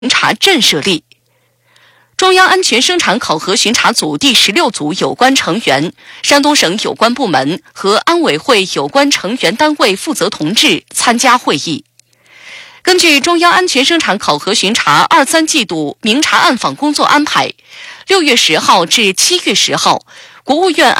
查震慑力。中央安全生产考核巡查组第16组有关成员、山东省有关部门和安委会有关成员单位负责同志参加会议。根据中央安全生产考核巡查2、3季度明察暗访工作安排，6月10号至7月10号，国务院